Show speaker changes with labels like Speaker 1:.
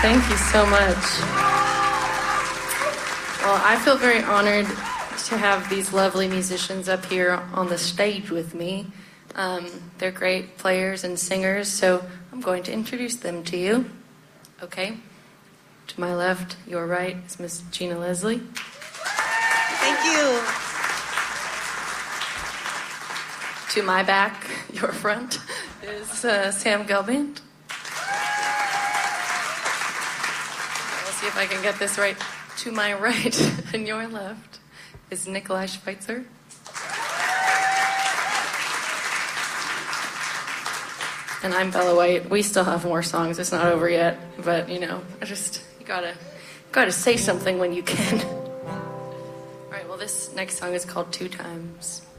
Speaker 1: Thank you so much. Well, I feel very honored to have these lovely musicians up here on the stage with me. They're great players and singers, so I'm going to introduce them to you. Okay? To my left, your right, is Miss Gina Leslie.
Speaker 2: Thank you.
Speaker 1: To my back, your front, is Sam Gelband. We'll see if I can get this right. To my right and your left is Nikolai Schweitzer. And I'm Bella White. We still have more songs. It's not over yet, but you gotta say something when you can. All right. Well, this next song is called Two Times.